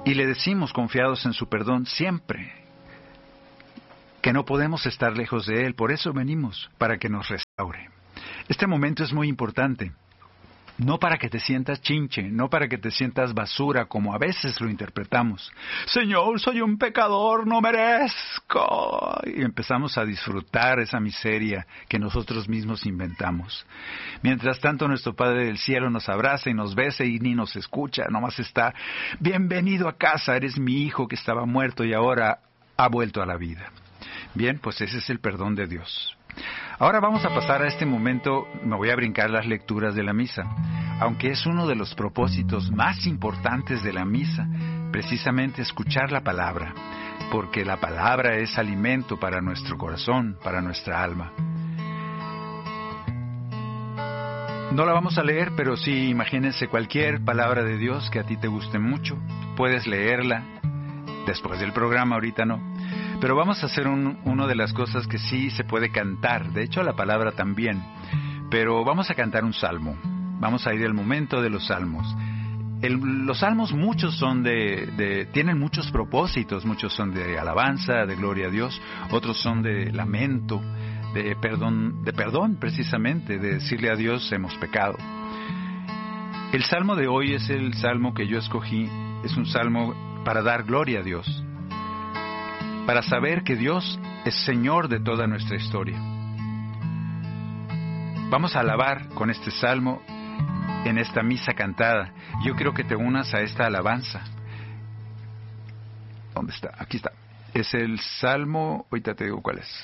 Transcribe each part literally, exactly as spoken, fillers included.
Y le decimos, confiados en su perdón, siempre, que no podemos estar lejos de Él. Por eso venimos, para que nos restaure. Este momento es muy importante. No para que te sientas chinche, no para que te sientas basura, como a veces lo interpretamos. Señor, soy un pecador, no merezco. Y empezamos a disfrutar esa miseria que nosotros mismos inventamos. Mientras tanto, nuestro Padre del Cielo nos abraza y nos besa y ni nos escucha. Nomás está, bienvenido a casa, eres mi hijo que estaba muerto y ahora ha vuelto a la vida. Bien, pues ese es el perdón de Dios. Ahora vamos a pasar a este momento, me voy a brincar las lecturas de la misa, aunque es uno de los propósitos más importantes de la misa, precisamente escuchar la palabra, porque la palabra es alimento para nuestro corazón, para nuestra alma. No la vamos a leer, pero sí, imagínense cualquier palabra de Dios que a ti te guste mucho, puedes leerla después del programa, ahorita no. Pero vamos a hacer un, una de las cosas que sí se puede cantar, de hecho la palabra también, pero vamos a cantar un salmo, vamos a ir al momento de los salmos. El, los salmos muchos son de, de, tienen muchos propósitos, muchos son de alabanza, de gloria a Dios, otros son de lamento, de perdón, de perdón precisamente, de decirle a Dios hemos pecado. El salmo de hoy es el salmo que yo escogí, es un salmo para dar gloria a Dios, para saber que Dios es Señor de toda nuestra historia. Vamos a alabar con este salmo en esta misa cantada. Yo quiero que te unas a esta alabanza. ¿Dónde está? Aquí está. Es el salmo, ahorita te digo cuál es.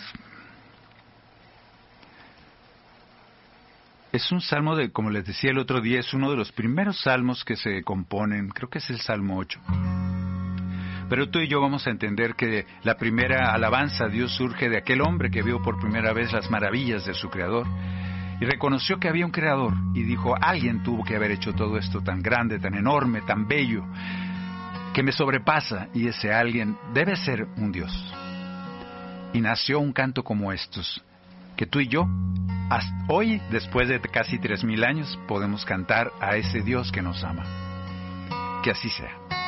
Es un salmo de, como les decía el otro día, es uno de los primeros salmos que se componen, creo que es el Salmo ocho. Pero tú y yo vamos a entender que la primera alabanza a Dios surge de aquel hombre que vio por primera vez las maravillas de su Creador y reconoció que había un Creador y dijo, alguien tuvo que haber hecho todo esto tan grande, tan enorme, tan bello, que me sobrepasa, y ese alguien debe ser un Dios. Y nació un canto como estos, que tú y yo, hasta hoy, después de casi tres mil años, podemos cantar a ese Dios que nos ama. Que así sea.